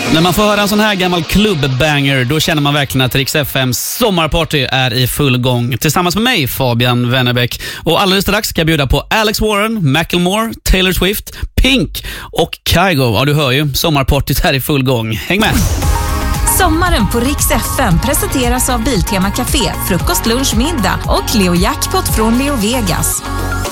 När man får höra en sån här gammal klubbbanger, då känner man verkligen att Rix FMs sommarparty är i full gång. Tillsammans med mig, Fabian Wennerbäck. Och alldeles strax ska jag bjuda på Alex Warren, Macklemore, Taylor Swift, Pink och Kygo. Ja, du hör ju, sommarpartyt är i full gång. Häng med! Sommaren på Rix FM presenteras av Biltema Café, frukost, lunch, middag och Leo Jackpot från Leo Vegas.